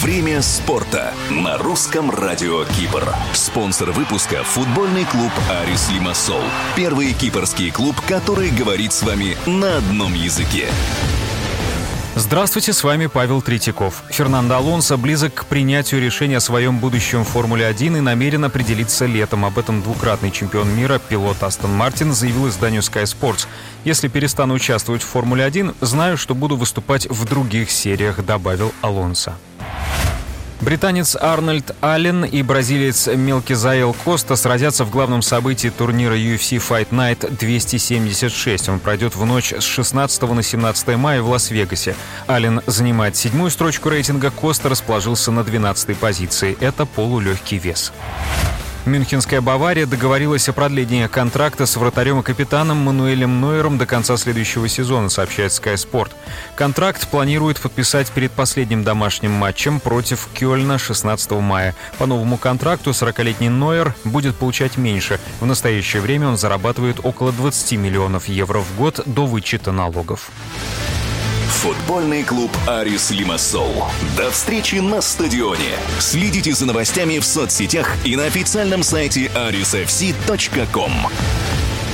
Время спорта на русском радио Кипр. Спонсор выпуска — футбольный клуб «Арис Лимассол». Первый кипрский клуб, который говорит с вами на одном языке. Здравствуйте, с вами Павел Третьяков. Фернандо Алонсо близок к принятию решения о своем будущем в Формуле-1 и намерен определиться летом. Об этом двукратный чемпион мира, пилот Астон Мартин, заявил изданию Sky Sports. «Если перестану участвовать в Формуле-1, знаю, что буду выступать в других сериях», — добавил Алонсо. Британец Арнольд Аллен и бразилец Мелкизаэл Коста сразятся в главном событии турнира UFC Fight Night 276. Он пройдет в ночь с 16 на 17 мая в Лас-Вегасе. Аллен занимает 7-ю строчку рейтинга, Коста расположился на 12-й позиции. Это полулегкий вес. Мюнхенская Бавария договорилась о продлении контракта с вратарем и капитаном Мануэлем Нойером до конца следующего сезона, сообщает Sky Sport. Контракт планируют подписать перед последним домашним матчем против Кёльна 16 мая. По новому контракту 40-летний Нойер будет получать меньше. В настоящее время он зарабатывает около 20 миллионов евро в год до вычета налогов. Футбольный клуб «Арис Лимассол». До встречи на стадионе. Следите за новостями в соцсетях и на официальном сайте arisfc.com.